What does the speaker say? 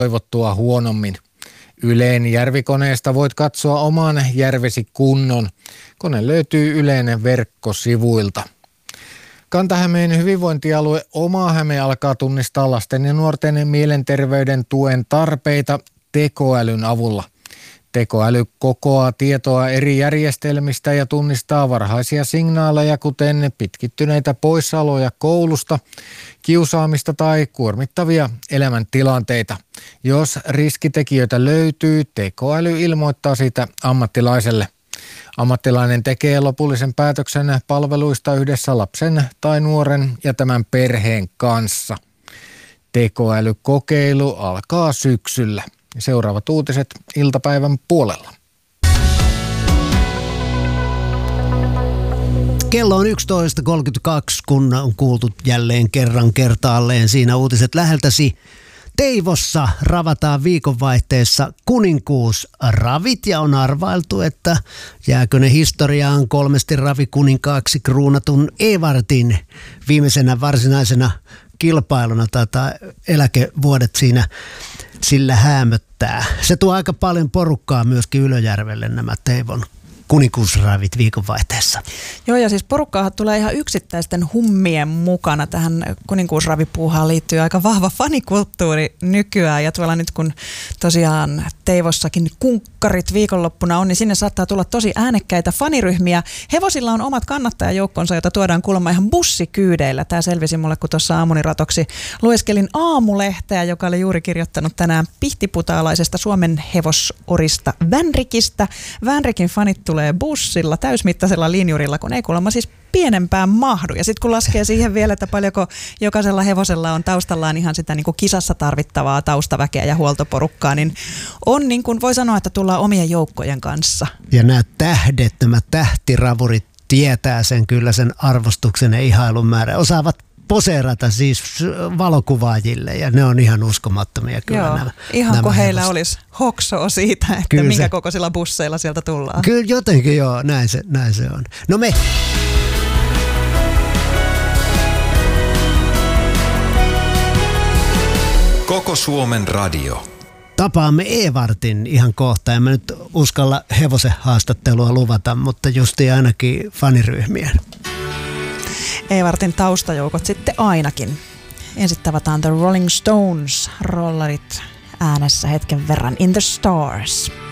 toivottua huonommin. Yleen järvikoneesta voit katsoa oman järvesi kunnon. Kone löytyy Ylen verkkosivuilta. Kanta-Hämeen hyvinvointialue Oma-Häme alkaa tunnistaa lasten ja nuorten mielenterveyden tuen tarpeita tekoälyn avulla. Tekoäly kokoaa tietoa eri järjestelmistä ja tunnistaa varhaisia signaaleja, kuten pitkittyneitä poissaoloja koulusta, kiusaamista tai kuormittavia elämäntilanteita. Jos riskitekijöitä löytyy, tekoäly ilmoittaa siitä ammattilaiselle. Ammattilainen tekee lopullisen päätöksen palveluista yhdessä lapsen tai nuoren ja tämän perheen kanssa. Tekoälykokeilu alkaa syksyllä. Seuraavat uutiset iltapäivän puolella. Kello on 11.32, kun on kuultu jälleen kertaalleen siinä uutiset läheltäsi. Teivossa ravataan viikonvaihteessa kuninkuusravit ja on arvailtu, että jääkö ne historiaan 3 ravikuninkaaksi kruunatun Evartin viimeisenä varsinaisena kilpailuna tai eläkevuodet siinä sillä häämöttää. Se tuo aika paljon porukkaa myöskin Ylöjärvelle nämä Teivon kuninkuusravit viikonvaihteessa. Joo, ja siis porukkaahan tulee ihan yksittäisten hummien mukana. Tähän kuninkuusravipuuhaan liittyy aika vahva fanikulttuuri nykyään. Ja tuolla nyt kun tosiaan Teivossakin kunkkarit viikonloppuna on, niin sinne saattaa tulla tosi äänekkäitä faniryhmiä. Hevosilla on omat kannattajajoukkonsa, jota tuodaan kuulemma ihan bussikyydeillä. Tämä selvisi mulle, kun tuossa aamuniratoksi lueskelin Aamulehteä, joka oli juuri kirjoittanut tänään pihtiputaalaisesta Suomen hevosorista Vänrikistä. Vänrikin fanit tulee bussilla, täysmittaisella linjurilla, kun ei kuulemma siis pienempään mahdu. Ja sitten kun laskee siihen vielä, että paljonko jokaisella hevosella on taustallaan ihan sitä niin kuin kisassa tarvittavaa taustaväkeä ja huoltoporukkaa, niin on niin kuin voi sanoa, että tullaan omien joukkojen kanssa. Ja nämä tähdet, nämä tähtiravurit tietää sen kyllä sen arvostuksen ja ihailun määrä. Osaavat poseerata siis valokuvaajille ja ne on ihan uskomattomia kyllä. Joo, nämä. Ihan kuin heillä olisi hoksoa siitä, että kyllä minkä kokoisilla busseilla sieltä tullaan. Kyllä jotenkin joo, näin se on. No me... Koko Suomen radio. Tapaamme Evartin ihan kohta. En mä nyt uskalla hevosen haastattelua luvata, mutta justi ainakin faniryhmien. Evartin taustajoukot sitten ainakin. Ensin tavataan The Rolling Stones, rollarit äänessä hetken verran In the Stars.